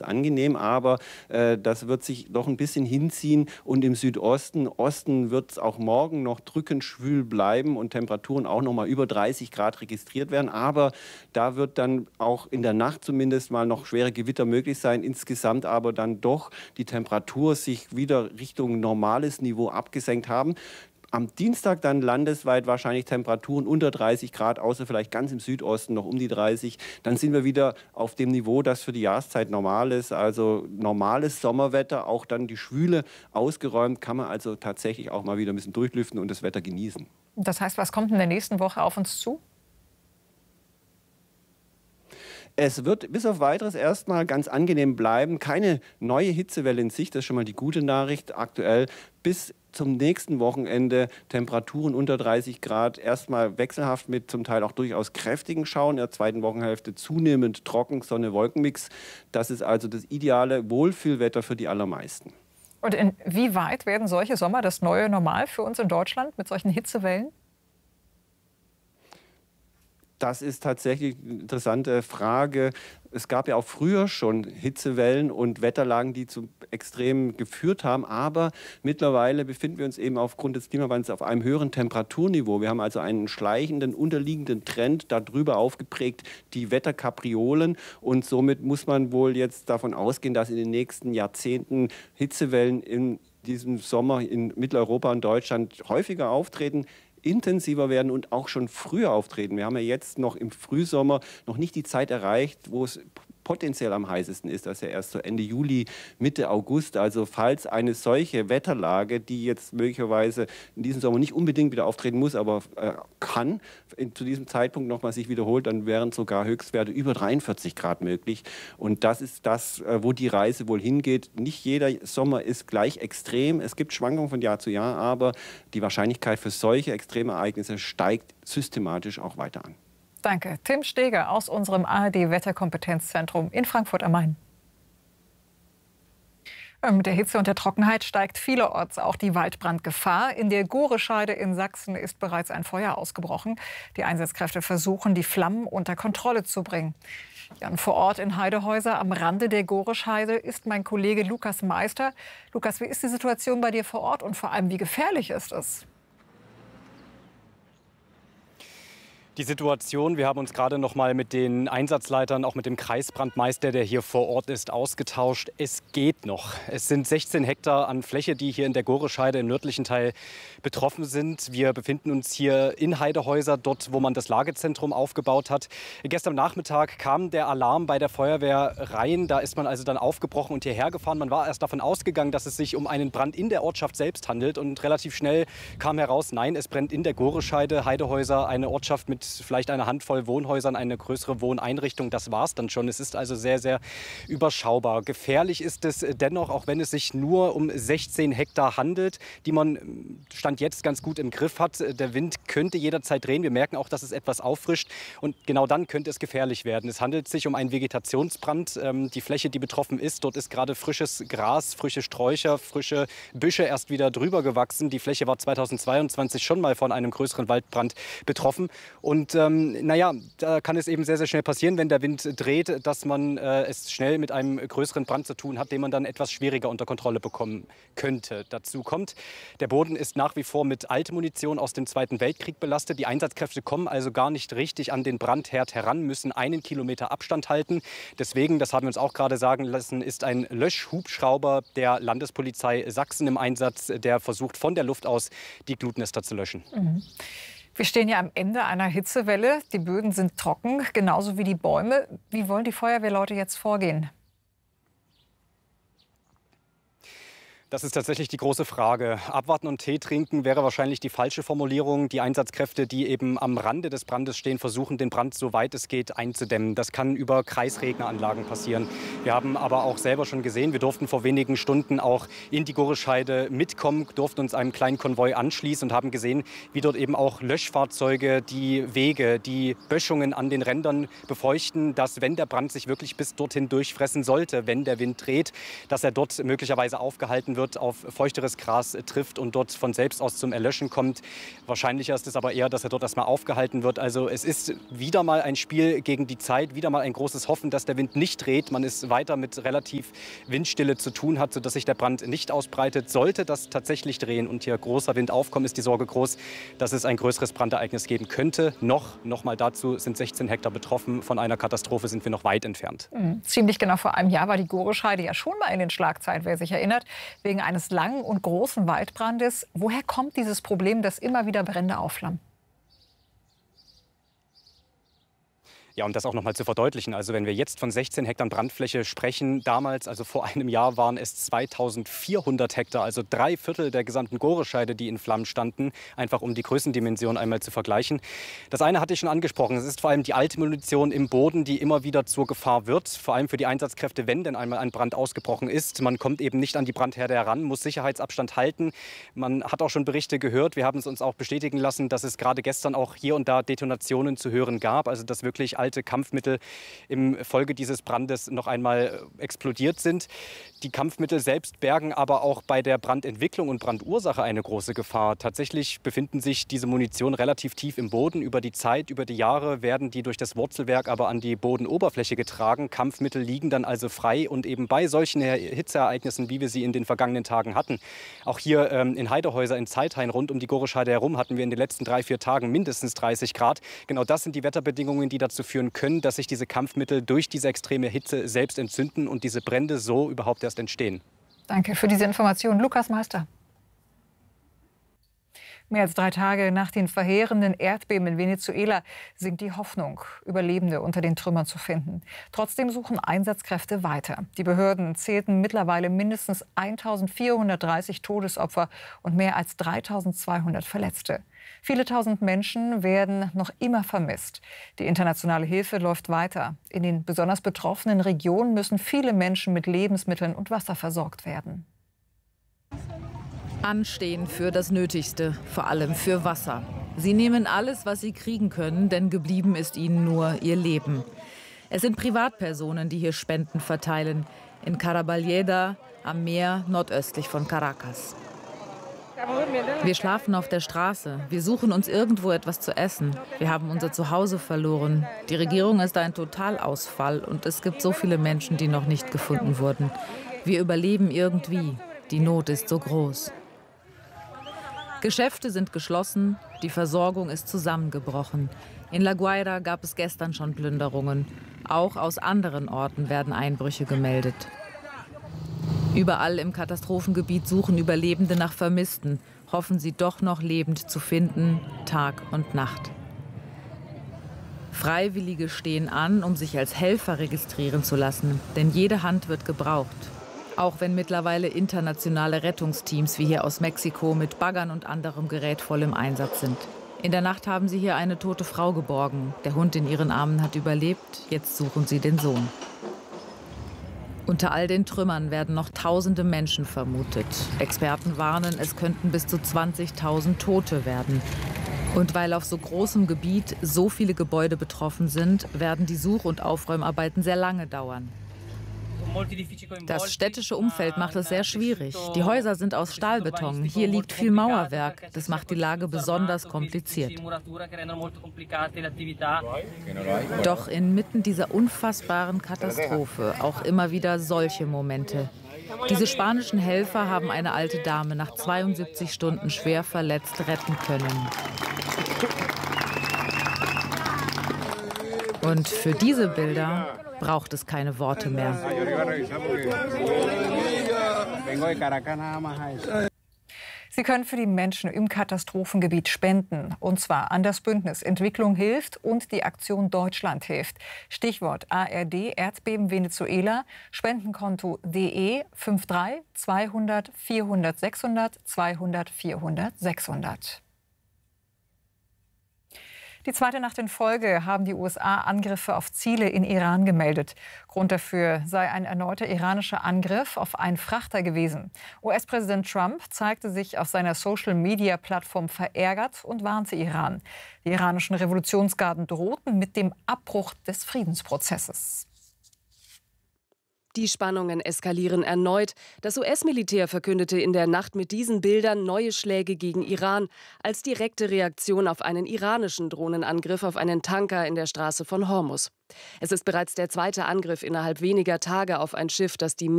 angenehm, aber das wird sich noch ein bisschen hinziehen und im Osten wird es auch morgen noch drückend schwül bleiben und Temperaturen auch noch mal über 30 Grad registriert werden, aber da wird dann auch in der Nacht zumindest mal noch schwere Gewitter möglich sein, insgesamt aber dann doch die Temperatur sich wieder Richtung normales Niveau abgesenkt haben. Am Dienstag dann landesweit wahrscheinlich Temperaturen unter 30 Grad, außer vielleicht ganz im Südosten noch um die 30. Dann sind wir wieder auf dem Niveau, das für die Jahreszeit normal ist. Also normales Sommerwetter, auch dann die Schwüle ausgeräumt, kann man also tatsächlich auch mal wieder ein bisschen durchlüften und das Wetter genießen. Das heißt, was kommt in der nächsten Woche auf uns zu? Es wird bis auf Weiteres erstmal ganz angenehm bleiben. Keine neue Hitzewelle in Sicht, das ist schon mal die gute Nachricht. Aktuell bis zum nächsten Wochenende Temperaturen unter 30 Grad. Erstmal wechselhaft mit zum Teil auch durchaus kräftigen Schauern. In der zweiten Wochenhälfte zunehmend trocken, Sonne-Wolken-Mix. Das ist also das ideale Wohlfühlwetter für die allermeisten. Und inwieweit werden solche Sommer das neue Normal für uns in Deutschland mit solchen Hitzewellen? Das ist tatsächlich eine interessante Frage. Es gab ja auch früher schon Hitzewellen und Wetterlagen, die zu Extremen geführt haben. Aber mittlerweile befinden wir uns eben aufgrund des Klimawandels auf einem höheren Temperaturniveau. Wir haben also einen schleichenden, unterliegenden Trend darüber aufgeprägt, die Wetterkapriolen. Und somit muss man wohl jetzt davon ausgehen, dass in den nächsten Jahrzehnten Hitzewellen in diesem Sommer in Mitteleuropa und Deutschland häufiger auftreten, intensiver werden und auch schon früher auftreten. Wir haben ja jetzt noch im Frühsommer noch nicht die Zeit erreicht, wo es potenziell am heißesten ist. Das ist ja erst so Ende Juli, Mitte August. Also falls eine solche Wetterlage, die jetzt möglicherweise in diesem Sommer nicht unbedingt wieder auftreten muss, aber kann, zu diesem Zeitpunkt nochmal sich wiederholt, dann wären sogar Höchstwerte über 43 Grad möglich. Und das ist das, wo die Reise wohl hingeht. Nicht jeder Sommer ist gleich extrem. Es gibt Schwankungen von Jahr zu Jahr, aber die Wahrscheinlichkeit für solche Extremereignisse steigt systematisch auch weiter an. Danke. Tim Steger aus unserem ARD-Wetterkompetenzzentrum in Frankfurt am Main. Mit der Hitze und der Trockenheit steigt vielerorts auch die Waldbrandgefahr. In der Gorescheide in Sachsen ist bereits ein Feuer ausgebrochen. Die Einsatzkräfte versuchen, die Flammen unter Kontrolle zu bringen. Ja, vor Ort in Heidehäuser am Rande der Gorescheide ist mein Kollege Lukas Meister. Lukas, wie ist die Situation bei dir vor Ort und vor allem, wie gefährlich ist es? Die Situation, wir haben uns gerade noch mal mit den Einsatzleitern, auch mit dem Kreisbrandmeister, der hier vor Ort ist, ausgetauscht. Es geht noch. Es sind 16 Hektar an Fläche, die hier in der Gorescheide im nördlichen Teil betroffen sind. Wir befinden uns hier in Heidehäuser, dort, wo man das Lagezentrum aufgebaut hat. Gestern Nachmittag kam der Alarm bei der Feuerwehr rein. Da ist man also dann aufgebrochen und hierher gefahren. Man war erst davon ausgegangen, dass es sich um einen Brand in der Ortschaft selbst handelt. Und relativ schnell kam heraus, nein, es brennt in der Gorescheide. Heidehäuser, eine Ortschaft mit vielleicht einer Handvoll Wohnhäusern, eine größere Wohneinrichtung. Das war es dann schon. Es ist also sehr, sehr überschaubar. Gefährlich ist es dennoch, auch wenn es sich nur um 16 Hektar handelt, die man Stand jetzt ganz gut im Griff hat. Der Wind könnte jederzeit drehen. Wir merken auch, dass es etwas auffrischt. Und genau dann könnte es gefährlich werden. Es handelt sich um einen Vegetationsbrand. Die Fläche, die betroffen ist, dort ist gerade frisches Gras, frische Sträucher, frische Büsche erst wieder drüber gewachsen. Die Fläche war 2022 schon mal von einem größeren Waldbrand betroffen. Und naja, da kann es eben sehr, sehr schnell passieren, wenn der Wind dreht, dass man es schnell mit einem größeren Brand zu tun hat, den man dann etwas schwieriger unter Kontrolle bekommen könnte. Dazu kommt, der Boden ist nach wie vor mit Altmunition aus dem Zweiten Weltkrieg belastet. Die Einsatzkräfte kommen also gar nicht richtig an den Brandherd heran, müssen 1 Kilometer Abstand halten. Deswegen, das haben wir uns auch gerade sagen lassen, ist ein Löschhubschrauber der Landespolizei Sachsen im Einsatz, der versucht, von der Luft aus die Glutnester zu löschen. Mhm. Wir stehen ja am Ende einer Hitzewelle. Die Böden sind trocken, genauso wie die Bäume. Wie wollen die Feuerwehrleute jetzt vorgehen? Das ist tatsächlich die große Frage. Abwarten und Tee trinken wäre wahrscheinlich die falsche Formulierung. Die Einsatzkräfte, die eben am Rande des Brandes stehen, versuchen, den Brand so weit es geht einzudämmen. Das kann über Kreisregneranlagen passieren. Wir haben aber auch selber schon gesehen, wir durften vor wenigen Stunden auch in die Gorescheide mitkommen, durften uns einem kleinen Konvoi anschließen und haben gesehen, wie dort eben auch Löschfahrzeuge die Wege, die Böschungen an den Rändern befeuchten, dass, wenn der Brand sich wirklich bis dorthin durchfressen sollte, wenn der Wind dreht, dass er dort möglicherweise aufgehalten wird wird, auf feuchteres Gras trifft und dort von selbst aus zum Erlöschen kommt. Wahrscheinlicher ist es aber eher, dass er dort erstmal aufgehalten wird. Also es ist wieder mal ein Spiel gegen die Zeit, wieder mal ein großes Hoffen, dass der Wind nicht dreht. Man ist weiter mit relativ Windstille zu tun hat, sodass sich der Brand nicht ausbreitet. Sollte das tatsächlich drehen und hier großer Wind aufkommen, ist die Sorge groß, dass es ein größeres Brandereignis geben könnte. Noch mal dazu sind 16 Hektar betroffen. Von einer Katastrophe sind wir noch weit entfernt. Ziemlich genau vor einem Jahr war die Gorescheide ja schon mal in den Schlagzeilen, wer sich erinnert, wegen eines langen und großen Waldbrandes. Woher kommt dieses Problem, dass immer wieder Brände aufflammen? Ja, um das auch noch mal zu verdeutlichen, also wenn wir jetzt von 16 Hektar Brandfläche sprechen, damals, also vor einem Jahr, waren es 2400 Hektar, also 3/4 der gesamten Gorescheide, die in Flammen standen, einfach um die Größendimension einmal zu vergleichen. Das eine hatte ich schon angesprochen, es ist vor allem die alte Munition im Boden, die immer wieder zur Gefahr wird, vor allem für die Einsatzkräfte, wenn denn einmal ein Brand ausgebrochen ist. Man kommt eben nicht an die Brandherde heran, muss Sicherheitsabstand halten. Man hat auch schon Berichte gehört, wir haben es uns auch bestätigen lassen, dass es gerade gestern auch hier und da Detonationen zu hören gab, also dass wirklich alte Kampfmittel im Folge dieses Brandes noch einmal explodiert sind. Die Kampfmittel selbst bergen aber auch bei der Brandentwicklung und Brandursache eine große Gefahr. Tatsächlich befinden sich diese Munition relativ tief im Boden. Über die Zeit, über die Jahre werden die durch das Wurzelwerk aber an die Bodenoberfläche getragen. Kampfmittel liegen dann also frei und eben bei solchen Hitzeereignissen, wie wir sie in den vergangenen Tagen hatten. Auch hier in Heidehäuser in Zeithain rund um die Gorescheide herum hatten wir in den letzten 3-4 Tagen mindestens 30 Grad. Genau das sind die Wetterbedingungen, die dazu führen können, dass sich diese Kampfmittel durch diese extreme Hitze selbst entzünden und diese Brände so überhaupt erst entstehen. Danke für diese Information, Lukas Meister. Mehr als 3 Tage nach den verheerenden Erdbeben in Venezuela sinkt die Hoffnung, Überlebende unter den Trümmern zu finden. Trotzdem suchen Einsatzkräfte weiter. Die Behörden zählten mittlerweile mindestens 1430 Todesopfer und mehr als 3200 Verletzte. Viele tausend Menschen werden noch immer vermisst. Die internationale Hilfe läuft weiter. In den besonders betroffenen Regionen müssen viele Menschen mit Lebensmitteln und Wasser versorgt werden. Anstehen für das Nötigste, vor allem für Wasser. Sie nehmen alles, was sie kriegen können, denn geblieben ist ihnen nur ihr Leben. Es sind Privatpersonen, die hier Spenden verteilen. In Caraballeda am Meer nordöstlich von Caracas. Wir schlafen auf der Straße. Wir suchen uns irgendwo etwas zu essen. Wir haben unser Zuhause verloren. Die Regierung ist ein Totalausfall und es gibt so viele Menschen, die noch nicht gefunden wurden. Wir überleben irgendwie. Die Not ist so groß. Geschäfte sind geschlossen, die Versorgung ist zusammengebrochen. In La Guaira gab es gestern schon Plünderungen. Auch aus anderen Orten werden Einbrüche gemeldet. Überall im Katastrophengebiet suchen Überlebende nach Vermissten, hoffen sie doch noch lebend zu finden, Tag und Nacht. Freiwillige stehen an, um sich als Helfer registrieren zu lassen, denn jede Hand wird gebraucht. Auch wenn mittlerweile internationale Rettungsteams wie hier aus Mexiko mit Baggern und anderem Gerät voll im Einsatz sind. In der Nacht haben sie hier eine tote Frau geborgen. Der Hund in ihren Armen hat überlebt, jetzt suchen sie den Sohn. Unter all den Trümmern werden noch tausende Menschen vermutet. Experten warnen, es könnten bis zu 20.000 Tote werden. Und weil auf so großem Gebiet so viele Gebäude betroffen sind, werden die Such- und Aufräumarbeiten sehr lange dauern. Das städtische Umfeld macht es sehr schwierig. Die Häuser sind aus Stahlbeton. Hier liegt viel Mauerwerk. Das macht die Lage besonders kompliziert. Doch inmitten dieser unfassbaren Katastrophe auch immer wieder solche Momente. Diese spanischen Helfer haben eine alte Dame nach 72 Stunden schwer verletzt retten können. Und für diese Bilder braucht es keine Worte mehr. Sie können für die Menschen im Katastrophengebiet spenden. Und zwar an das Bündnis Entwicklung hilft und die Aktion Deutschland hilft. Stichwort ARD Erdbeben Venezuela, Spendenkonto DE 53 200 400 600 200 400 600. Die zweite Nacht in Folge haben die USA Angriffe auf Ziele in Iran gemeldet. Grund dafür sei ein erneuter iranischer Angriff auf einen Frachter gewesen. US-Präsident Trump zeigte sich auf seiner Social-Media-Plattform verärgert und warnte Iran. Die iranischen Revolutionsgarden drohten mit dem Abbruch des Friedensprozesses. Die Spannungen eskalieren erneut. Das US-Militär verkündete in der Nacht mit diesen Bildern neue Schläge gegen Iran als direkte Reaktion auf einen iranischen Drohnenangriff auf einen Tanker in der Straße von Hormuz. Es ist bereits der zweite Angriff innerhalb weniger Tage auf ein Schiff, das die